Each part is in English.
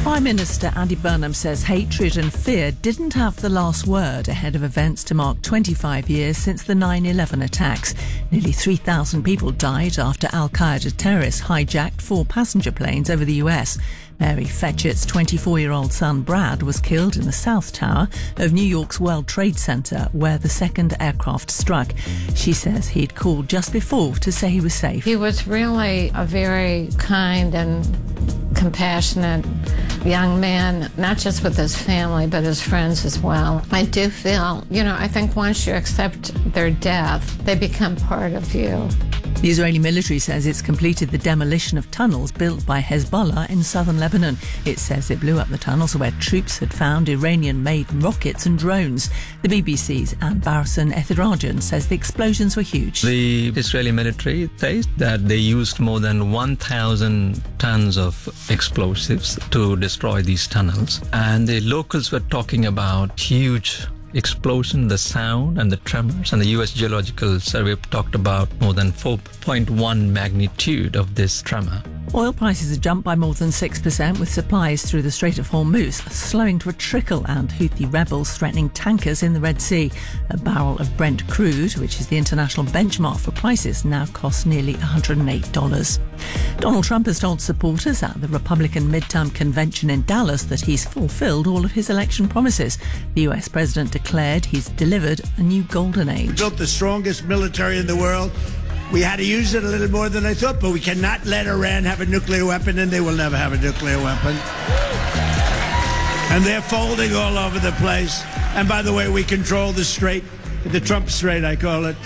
Prime Minister Andy Burnham says hatred and fear didn't have the last word ahead of events to mark 25 years since the 9/11 attacks. Nearly 3,000 people died after Al-Qaeda terrorists hijacked 4 passenger planes over the US. Mary Fetchett's 24-year-old son Brad was killed in the South Tower of New York's World Trade Center, where the second aircraft struck. She says he'd called just before to say he was safe. He was really a very kind and compassionate young man, not just with his family, but his friends as well. I do feel, I think once you accept their death, they become part of you. The Israeli military says it's completed the demolition of tunnels built by Hezbollah in southern Lebanon. It says it blew up the tunnels where troops had found Iranian-made rockets and drones. The BBC's Ann Barrison Ethirajan says the explosions were huge. The Israeli military says that they used more than 1,000 tons of explosives to destroy these tunnels. And the locals were talking about huge explosion, the sound and the tremors, and the US Geological Survey talked about more than 4.1 magnitude of this tremor. Oil prices have jumped by more than 6%, with supplies through the Strait of Hormuz slowing to a trickle and Houthi rebels threatening tankers in the Red Sea. A barrel of Brent crude, which is the international benchmark for prices, now costs nearly $108. Donald Trump has told supporters at the Republican midterm convention in Dallas that he's fulfilled all of his election promises. The US president declared he's delivered a new golden age. We built the strongest military in the world. We had to use it a little more than I thought, but we cannot let Iran have a nuclear weapon, and they will never have a nuclear weapon. And they're folding all over the place. And by the way, we control the strait, the Trump Strait, I call it.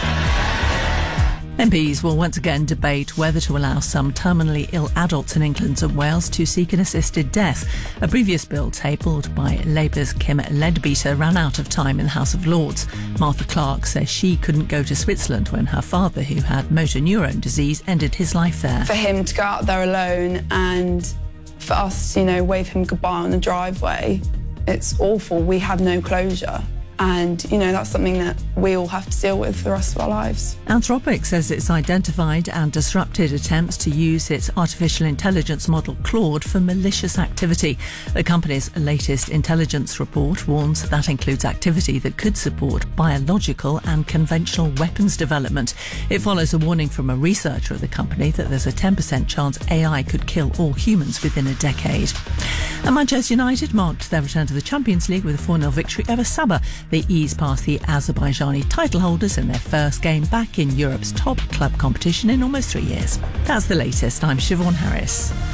MPs will once again debate whether to allow some terminally ill adults in England and Wales to seek an assisted death. A previous bill tabled by Labour's Kim Leadbeater ran out of time in the House of Lords. Martha Clark says she couldn't go to Switzerland when her father, who had motor neurone disease, ended his life there. For him to go out there alone and for us, wave him goodbye on the driveway, it's awful. We have no closure. And, that's something that we all have to deal with for the rest of our lives. Anthropic says it's identified and disrupted attempts to use its artificial intelligence model Claude for malicious activity. The company's latest intelligence report warns that includes activity that could support biological and conventional weapons development. It follows a warning from a researcher at the company that there's a 10% chance AI could kill all humans within a decade. And Manchester United marked their return to the Champions League with a 4-0 victory over Sabah. They eased past the Azerbaijani title holders in their first game back in Europe's top club competition in almost 3 years. That's the latest. I'm Siobhan Harris.